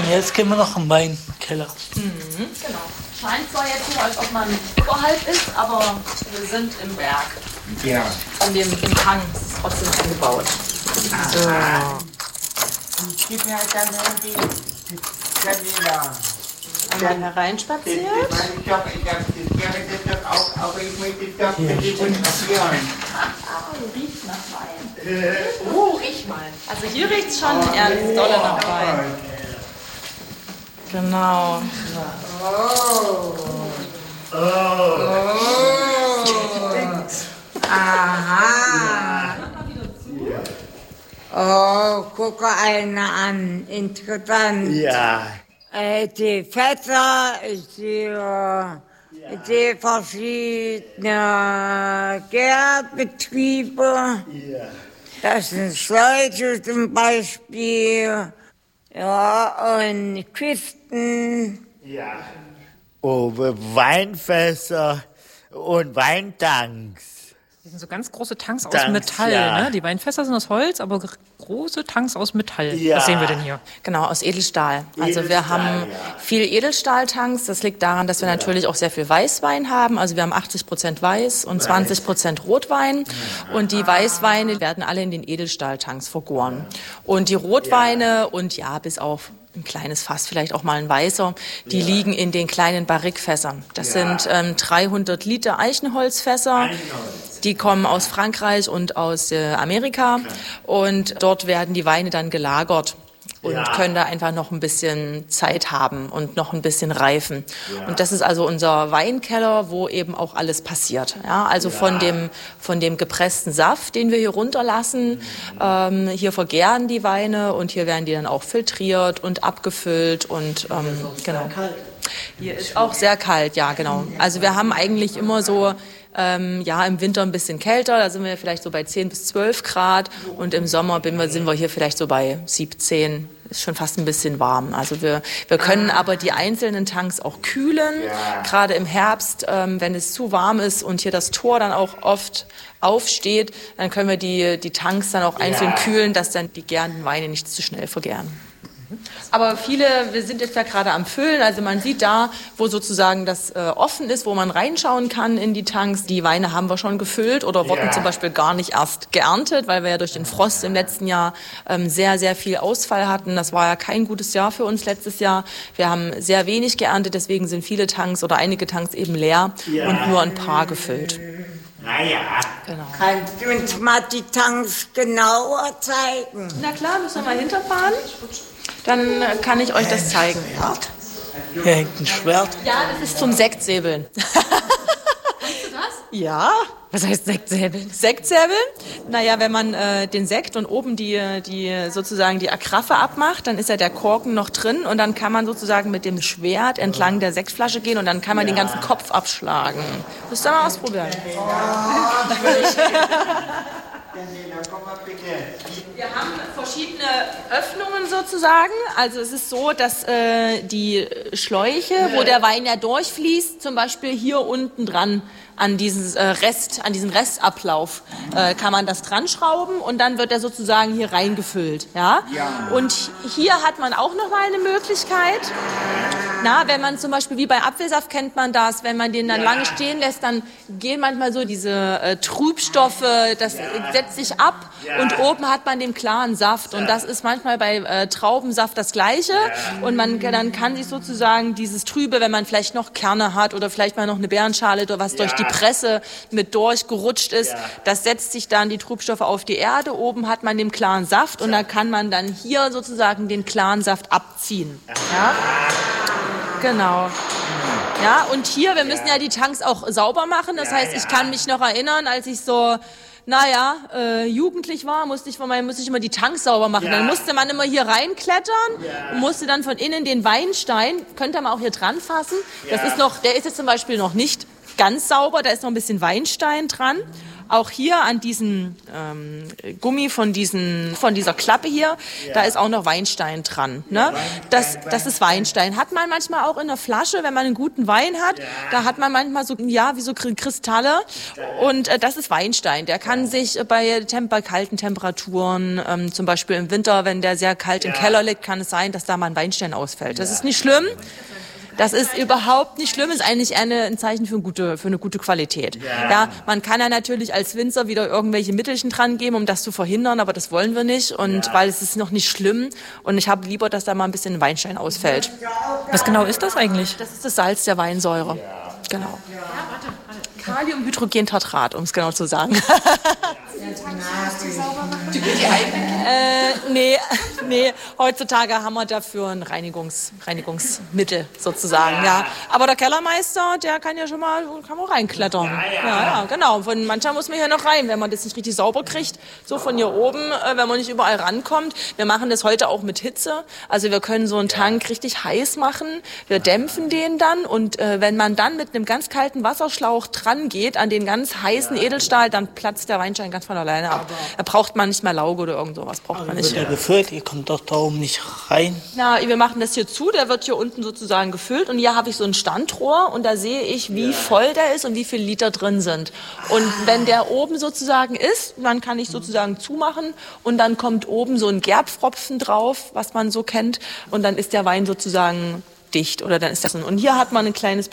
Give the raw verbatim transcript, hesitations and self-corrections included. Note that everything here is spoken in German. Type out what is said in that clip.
Und jetzt gehen wir noch im Weinkeller. Mhm, genau. Scheint zwar jetzt so, als ob man oberhalb ist, aber wir sind im Berg. Ja. An dem im Hang ist es trotzdem eingebaut. So. Und gib mir halt dann die Kanäle. Einmal hereinspaziert. Ich habe das auch, aber ich möchte das demonstrieren. Ah, riecht nach Wein. Oh, riech mal. Also hier riecht es schon ernst dolle nach Wein. Genau. Oh. Oh. Aha. Oh, guck einer an. Interessant. Ja. Äh, die Fässer, die, äh, die verschiedenen Gärbetriebe. Ja. Das sind Schläuche zum Beispiel. Ja, und Kisten. Ja. Oh, Weinfässer und Weintanks. Das sind so ganz große Tanks aus Tanks, Metall. ja. Ne? Die Weinfässer sind aus Holz, aber gr- große Tanks aus Metall. Ja. Was sehen wir denn hier? Genau, aus Edelstahl. Also wir Edelstahl, haben ja. viel Edelstahltanks. Das liegt daran, dass wir natürlich auch sehr viel Weißwein haben. Also wir haben achtzig Prozent Weiß und zwanzig Prozent Rotwein. Und die Weißweine werden alle in den Edelstahltanks vergoren. Und die Rotweine und ja, bis auf ein kleines Fass, vielleicht auch mal ein weißer, die Ja. liegen in den kleinen Barrikfässern. Das Ja. sind ähm, dreihundert Liter Eichenholzfässer. Die kommen aus Frankreich und aus äh, Amerika. Und dort werden die Weine dann gelagert und Ja. können da einfach noch ein bisschen Zeit haben und noch ein bisschen reifen. Und das ist also unser Weinkeller, wo eben auch alles passiert. Ja, also Ja. von dem von dem gepressten Saft, den wir hier runterlassen, ähm, hier vergären die Weine und hier werden die dann auch filtriert und abgefüllt und ähm, genau. Hier ist auch sehr kalt, ja genau. Also wir haben eigentlich immer so Ähm, ja, im Winter ein bisschen kälter, da sind wir vielleicht so bei zehn bis zwölf Grad und im Sommer bin wir, sind wir hier vielleicht so bei siebzehn, ist schon fast ein bisschen warm. Also wir, wir können aber die einzelnen Tanks auch kühlen, Ja. gerade im Herbst, ähm, wenn es zu warm ist und hier das Tor dann auch oft aufsteht, dann können wir die, die Tanks dann auch einzeln Ja. kühlen, dass dann die gärenden Weine nicht zu schnell vergären. Aber viele, wir sind jetzt ja gerade am Füllen, also man sieht da, wo sozusagen das äh, offen ist, wo man reinschauen kann in die Tanks. Die Weine haben wir schon gefüllt oder wurden Ja. zum Beispiel gar nicht erst geerntet, weil wir ja durch den Frost im letzten Jahr ähm, sehr, sehr viel Ausfall hatten. Das war ja kein gutes Jahr für uns letztes Jahr. Wir haben sehr wenig geerntet, deswegen sind viele Tanks oder einige Tanks eben leer Ja. und nur ein paar gefüllt. Naja. Genau. Kannst du uns mal die Tanks genauer zeigen? Na klar, müssen wir mal hinterfahren. Dann äh, kann ich euch das zeigen. Hier hängt ein Schwert. Ja, das ist zum Sektsäbeln. Kannst du das? Ja. Was heißt Sektsäbeln? Sektsäbeln? Naja, wenn man äh, den Sekt und oben die, die sozusagen die Agraffe abmacht, dann ist ja der Korken noch drin und dann kann man sozusagen mit dem Schwert entlang der Sektflasche gehen und dann kann man den ganzen Kopf abschlagen. Müsst ihr mal ausprobieren. Wir haben verschiedene Öffnungen sozusagen. Also es ist so, dass äh, die Schläuche, wo der Wein ja durchfließt, zum Beispiel hier unten dran an dieses äh, Rest, an diesen Restablauf äh, kann man das dran schrauben und dann wird er sozusagen hier reingefüllt. Ja? Ja. Und hier hat man auch noch mal eine Möglichkeit. Na, wenn man zum Beispiel, wie bei Apfelsaft kennt man das, wenn man den dann Ja. lange stehen lässt, dann gehen manchmal so diese äh, Trübstoffe, das Ja. setzt sich ab Ja. und oben hat man den klaren Saft. Und das ist manchmal bei äh, Traubensaft das Gleiche. Und man dann kann sich sozusagen dieses Trübe, wenn man vielleicht noch Kerne hat oder vielleicht mal noch eine Beerenschale oder was Ja. durch die Presse mit durchgerutscht ist, Ja. das setzt sich dann die Trübstoffe auf die Erde. Oben hat man den klaren Saft und dann kann man dann hier sozusagen den klaren Saft abziehen. Ja? Genau. Ja, und hier, wir müssen ja die Tanks auch sauber machen. Das Ja, heißt, ich ja. kann mich noch erinnern, als ich so, naja, äh, jugendlich war, musste ich von meinem, musste ich immer die Tanks sauber machen. Ja. Dann musste man immer hier reinklettern Ja. und musste dann von innen den Weinstein, könnt ihr mal auch hier dran fassen. Das Ja. ist noch, der ist jetzt zum Beispiel noch nicht ganz sauber, da ist noch ein bisschen Weinstein dran. Auch hier an diesem ähm, Gummi von, diesen, von dieser Klappe hier, da ist auch noch Weinstein dran. Ne? Das, das ist Weinstein. Hat man manchmal auch in der Flasche, wenn man einen guten Wein hat, da hat man manchmal so, ja, wie so Kristalle. Und äh, das ist Weinstein. Der kann sich bei, Tem- bei kalten Temperaturen, ähm, zum Beispiel im Winter, wenn der sehr kalt im Keller liegt, kann es sein, dass da mal ein Weinstein ausfällt. Das ist nicht schlimm. Das ist überhaupt nicht schlimm, ist eigentlich eine, ein Zeichen für eine gute, für eine gute Qualität. Ja. ja, man kann ja natürlich als Winzer wieder irgendwelche Mittelchen dran geben, um das zu verhindern, aber das wollen wir nicht, und ja. weil es ist noch nicht schlimm, und ich habe lieber, dass da mal ein bisschen Weinstein ausfällt. Was genau ist das eigentlich? Das ist das Salz der Weinsäure. Ja. Genau. Ja, warte, warte. Kaliumhydrogentatrat, um es genau zu sagen. äh, nee, nee, heutzutage haben wir dafür ein Reinigungs, Reinigungsmittel sozusagen, ja. ja. Aber der Kellermeister, der kann ja schon mal, kann mal reinklettern. Ja, ja. ja, ja genau. Von manchmal muss man hier noch rein, wenn man das nicht richtig sauber kriegt, so von hier oben, äh, wenn man nicht überall rankommt. Wir machen das heute auch mit Hitze. Also wir können so einen Tank richtig heiß machen. Wir dämpfen den dann, und äh, wenn man dann mit einem ganz kalten Wasserschlauch dran geht an den ganz heißen Edelstahl, dann platzt der Weinstein ganz von alleine ab. Da braucht man nicht mehr Lauge oder irgend sowas, braucht man nicht. Wird der gefüllt? Ihr kommt doch da oben nicht rein. Na, wir machen das hier zu, der wird hier unten sozusagen gefüllt, und hier habe ich so ein Standrohr, und da sehe ich, wie voll der ist und wie viel Liter drin sind. Und wenn der oben sozusagen ist, dann kann ich sozusagen zumachen, und dann kommt oben so ein Gerbpfropfen drauf, was man so kennt, und dann ist der Wein sozusagen dicht, oder dann ist das so. Und hier hat man ein kleines